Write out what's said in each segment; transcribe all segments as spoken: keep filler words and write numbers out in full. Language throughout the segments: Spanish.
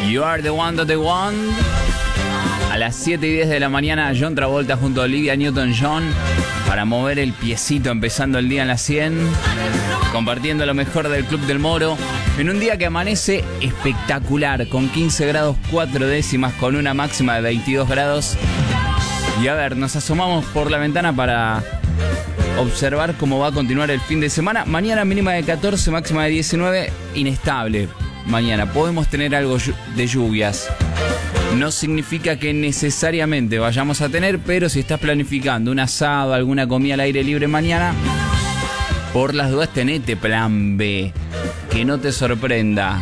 You Are the One That They Want. A las siete y diez de la mañana, John Travolta junto a Olivia Newton-John para mover el piecito empezando el día en la cien, compartiendo lo mejor del Club del Moro, en un día que amanece espectacular, con quince grados cuatro décimas, con una máxima de veintidós grados. Y a ver, nos asomamos por la ventana para observar cómo va a continuar el fin de semana. Mañana mínima de catorce, máxima de diecinueve, inestable. Mañana podemos tener algo de lluvias. No significa que necesariamente vayamos a tener, pero si estás planificando un asado, alguna comida al aire libre mañana, por las dudas tenete plan B, que no te sorprenda.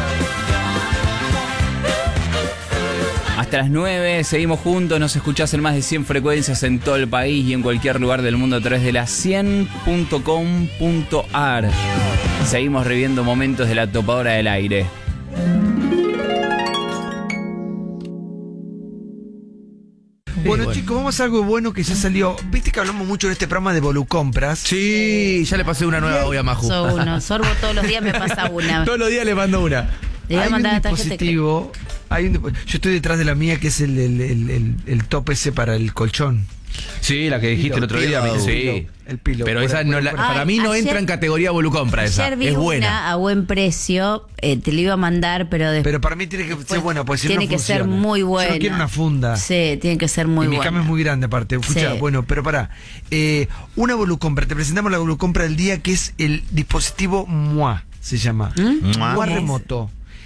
Hasta las nueve, seguimos juntos, nos escuchás en más de cien frecuencias en todo el país y en cualquier lugar del mundo a través de la cien punto com punto a r. Seguimos reviviendo momentos de la topadora del aire. Bueno, bueno, chicos, vamos a algo bueno que ya salió. Viste que hablamos mucho en este programa de Volucompras. Sí, ya le pasé una nueva hoy a Maju. Paso uno, sorbo todos los días, me pasa una. Todos los días le mando una. Le voy a hay mandar un a tarjeta dispositivo, hay un, yo estoy detrás de la mía, que es el, el, el, el, el top ese para el colchón. Sí, la que dijiste el otro día. Pillow, Sí. El pillow. Pero Fuera, esa no fuera, la, fuera. para mí no Ayer- entra en categoría Volucompra esa. Ayer vi Es una buena. a buen precio, eh, te lo iba a mandar, pero después Pero para mí tiene que ser buena, porque si no, tiene no que ser funciona. muy buena. Yo no quiero una funda. Sí, tiene que ser muy y mi buena. cama es muy grande aparte. Escucha, Sí. bueno, pero pará. Eh, una Volucompra, te presentamos la Volucompra del día, que es el dispositivo M U A, se llama. ¿Mm? M U A ¿Qué es? remoto.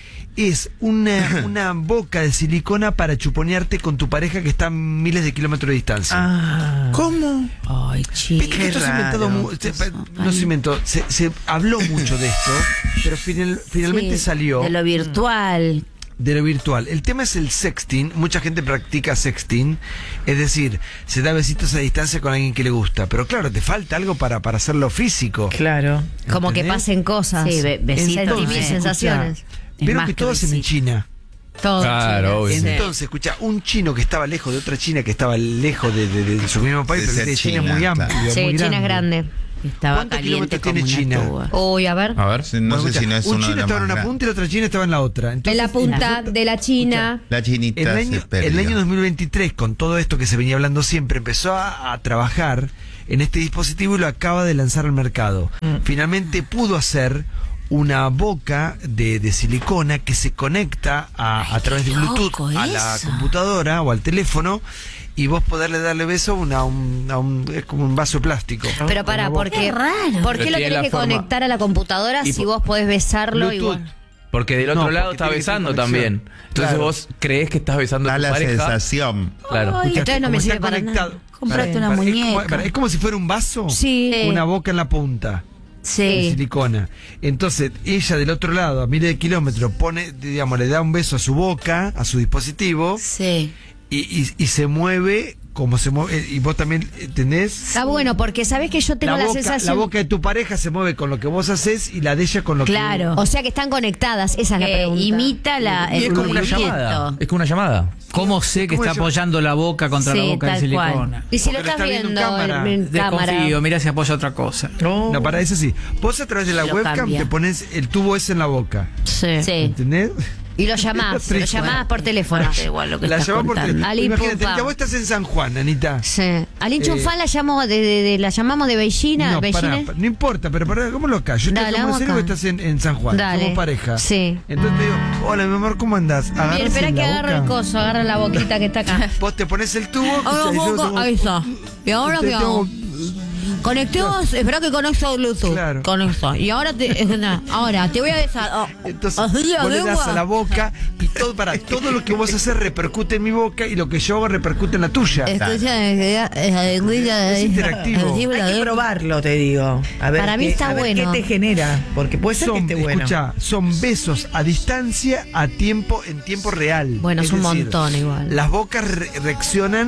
Es una, una boca de silicona para chuponearte con tu pareja que está a miles de kilómetros de distancia. Ah. ¿Cómo? Ay, chico. Viste que esto se ha inventado raro. mu- se- no se inventó, se, se habló mucho de esto, pero final- finalmente Sí, salió de lo virtual. de lo virtual. El tema es el sexting. Mucha gente practica sexting, es decir, se da besitos a distancia con alguien que le gusta, pero claro, te falta algo para, para hacerlo físico. Claro. Como que ¿Entendés? pasen cosas. Sí, be- besitos. Entonces, Sentimientos, sensaciones. Es Pero más que que todo hacen en besito. China. Todo. Claro, obvio. Sí. Entonces, escucha, un chino que estaba lejos de otra China que estaba lejos de, de- de su mismo país, De pero ser de China es China, muy claro. amplio, Sí, muy China es grande. Estaba ¿Cuántos caliente kilómetros como tiene una China? tuba. Uy, a ver. A ver. No Bueno, sé escucha, si no es un uno de chino los estaba en más una grandes. punta y la otra China estaba en la otra. En Entonces, la punta resulta- de la China. La chinita El se año, perdió. el año dos mil veintitrés, con todo esto que se venía hablando siempre, empezó a, a trabajar en este dispositivo y lo acaba de lanzar al mercado. Finalmente pudo hacer una boca de, de silicona que se conecta a, a través de qué Bluetooth loco a la eso. computadora o al teléfono, y vos poderle darle beso a, una, a un, a un- es como un vaso plástico. Pero para, Una boca. porque Qué raro. ¿por qué Pero lo tiene tenés la que forma- conectar a la computadora Y si po- vos podés besarlo Bluetooth. igual? Porque del otro No, lado porque está tiene que ser besando conexión. también. Entonces Claro. vos creés que estás besando a Da tu la pareja. sensación. Claro. Ay, Entonces no me Como sirve está para conectado. nada. Compraste Para- una para- es como- muñeca. para- es como si fuera un vaso, Sí. una boca en la punta. De Sí. silicona. Entonces, ella del otro lado, a miles de kilómetros, pone, digamos, le da un beso a su boca, a su dispositivo, Sí. y, y, y se mueve como se mueve. Y vos también tenés. Está bueno, porque sabés que yo tengo La la, boca, sensación. la boca de tu pareja se mueve con lo que vos haces y la de ella con lo Claro. O sea que están conectadas, esa es la Que pregunta. imita la, Y el es como una movimiento. llamada. Es como una llamada. ¿Cómo sé que ¿Cómo está se llama? apoyando la boca contra Sí, la boca de tal cual. silicona? Y si lo Porque lo estás está viendo en viendo cámara. en, en cámara. Desconfío, mira si apoya otra cosa. que. No, para eso sí. Vos a través de la Lo webcam cambia. te pones el tubo ese en la boca. Sí. Sí. ¿Entendés? Y lo llamás, lo Triste. llamás por teléfono. Da igual lo que La estás llamás por contando. teléfono. Ali Imagínate, Pumpa. Anita, vos estás en San Juan, Anita. Sí. Al Eh, Inchunfán la llamamos de, de- de- la llamamos de Beijing. No, Beijing. pará, pa- no importa, pero pará, ¿cómo lo acá? Yo estoy Dale, en vamos serio que acá. estás en, en San Juan. Dale. Somos pareja. Sí. Entonces te digo, hola, mi amor, ¿cómo andás? Bien, Agarrás espera en que la agarre el boca. coso, agarra la boquita que está acá. Vos te pones el tubo. Ahora, escuchá, y yo boca, tengo- ahí está. ¿Y ahora te qué hago? tengo- Conectemos, espera que conecto Bluetooth. Claro. Con esto. Y ahora te, ahora te voy a besar. Oh. Entonces, Así la vos le das lengua. a la boca y todo, para, todo lo que vos haces repercute en mi boca y lo que yo hago repercute en la tuya. Escucha, esa lengüita Es de- interactivo. así me la Hay que doy. probarlo, te digo. A ver Para mí qué- está a ver bueno. ¿Qué te genera? Porque puede ser Son, que esté bueno. escuchá, son besos a distancia a tiempo, en tiempo real. Bueno, es un decir, montón igual. Las bocas re- reaccionan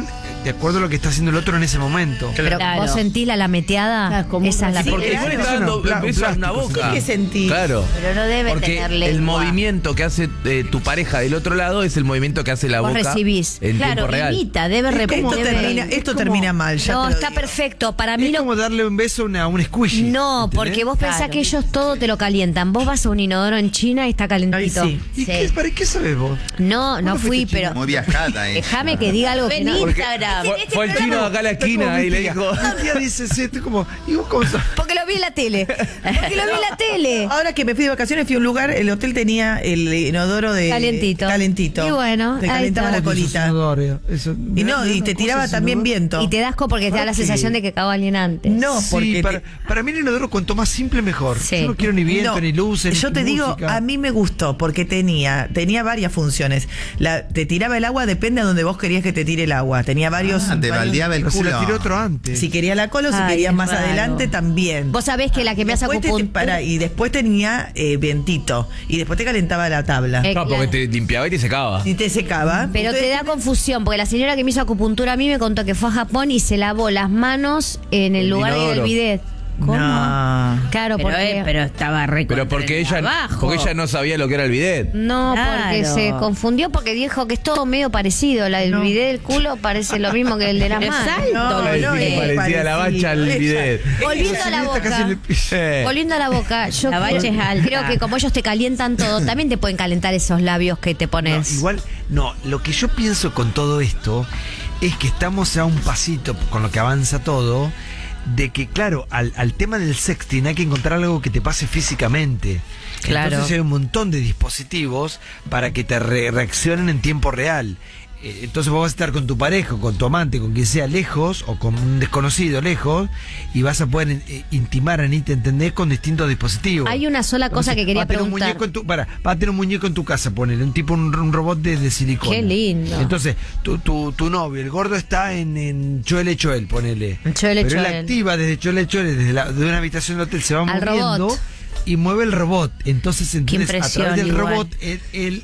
de acuerdo a lo que está haciendo el otro en ese momento. Pero Claro. vos sentís la lameteada, Claro, como esa es la una- Porque Claro. vos le estás dando Pla- besos a una plástico, boca. ¿Qué sentís? Claro. Pero no debe Porque tener el lengua. movimiento que hace eh, tu pareja del otro lado es el movimiento que hace la Vos boca recibís. en Claro, tiempo real. imita, debe Esto, repetir. termina, esto termina mal, ya No, te lo está digo. perfecto. Para mí Es lo como darle un beso a, una, a un squishy. No, ¿entendés? porque vos pensás Claro. que ellos todo te lo calientan. Vos vas a un inodoro en China y está calentito. Ay, ¿Y Sí. qué, para qué sabes vos? No, no ¿Cuándo fui, fuiste a China? pero Muy viajada, ¿eh? déjame que diga algo que Ven no. Porque- Fue, Instagram. fue el chino acá a la esquina y le dijo. Mi tía dice, sí, estoy como, ¿y vos cómo sos? Porque lo vi en la tele. Porque lo vi en la tele. Ahora que me fui de vacaciones, fui a un lugar, el hotel tenía el inodoro de Calentito. calentito. Y bueno, te ahí calentaba está. la colita. Inodoro, eso- Y no, y una te cosa tiraba es también inodoro. viento. Y te da asco porque te da la ¿Por qué? sensación de que cagó alguien antes. No, Sí, porque para, te- para mí el inodoro cuanto más simple mejor. Sí. Yo no quiero ni viento, No, ni luces, yo ni te digo, música. a mí me gustó porque tenía tenía varias funciones. La, te tiraba el agua, depende a donde vos querías que te tire el agua. Tenía varios. Ah, te varios- baldeaba el Pero se culo. la tiró otro antes. Si quería la cola o si Ay, querías es más raro. adelante también. Vos sabés que la que me hace Después te- te- acupuntura. pará, y después tenía eh, vientito. Y después te calentaba la tabla. Eh, No, porque te limpiaba y te secaba. Y te secaba. Pero te da confusión, porque la señora que me hizo acupuntura a mí me contó que fue a Japón y se lavó las manos en el El lugar del inodoro. bidet. ¿Cómo? No. Claro, Pero, porque... eh, pero estaba re Pero contra porque el ella, abajo. porque ella no sabía lo que era el bidet. No, porque Claro. se confundió porque dijo que es todo medio parecido. La del No. bidet del culo parece lo mismo que el de las Es manos. alto. No, Ay, no, sí, es parecía la bacha al parecido. bidet. Volviendo a la Está casi en el boca. piso. Eh. Volviendo a la boca, yo La bacha es alta. creo que como ellos te calientan todo, también te pueden calentar esos labios que te No, pones. igual, no, lo que yo pienso con todo esto es que estamos a un pasito con lo que avanza todo, de que, claro, al, al tema del sexting hay que encontrar algo que te pase físicamente. Claro. Entonces hay un montón de dispositivos para que te re- reaccionen en tiempo real. Eh, Entonces vos vas a estar con tu pareja, con tu amante, con quien sea lejos, o con un desconocido lejos, y vas a poder eh, intimar, Anita, ¿entendés? Con distintos dispositivos. Hay una sola cosa que quería va a tener un preguntar. muñeco en tu, para, va a tener un muñeco en tu casa, poner un tipo, un, un robot de, de silicona. Qué lindo. Entonces, tu, tu, tu novio, el gordo está en, en Choel Choel, ponele. En Choel Pero él Choel. activa desde Choel Choel, desde la, de una habitación de hotel, se va Al moviendo robot. y mueve el robot. Entonces, ¿entendés? A impresión, través del igual. robot, él, él,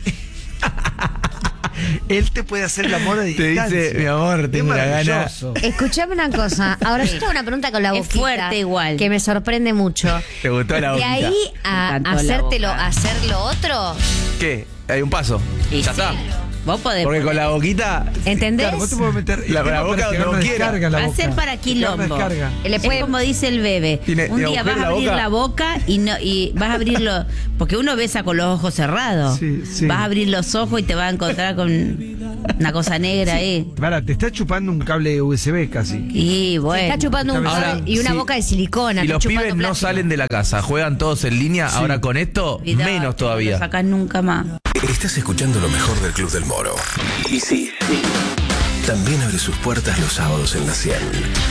él te puede hacer el amor a Te distancia. dice, mi amor, Es tengo una gana. maravilloso. Escuchame una cosa. Ahora yo tengo una pregunta con la Es boquita. fuerte igual. Que me sorprende mucho. ¿Te gustó la De boquita? ahí a Me encantó la hacértelo, boca. hacer lo otro. ¿Qué? Hay un paso. Y ya sí. está. Vos podés. Porque con la boquita. ¿Entendés? Claro, vos te puedes meter La- el tema la boca para que donde haga una vos quieras. descarga la Va a boca. ser para Que haga quilombo. una descarga. Le puede- Es como dice el bebé. Tiene- un tiene día vas agujero a la abrir boca. la boca y no y vas a abrirlo porque uno besa con los ojos cerrados. Sí, sí. Vas a abrir los ojos y te vas a encontrar con una cosa negra ahí. Para, te está chupando un cable U S B casi. Y bueno. Está chupando un Ahora, y una sí. boca de silicona. Si está los chupando pibes no plástico. salen de la casa, juegan todos en línea, ahora con esto, Olvidate, menos No lo todavía. sacás nunca más. Estás escuchando lo mejor del Club del Moro. Y sí, también abre sus puertas los sábados en la cien.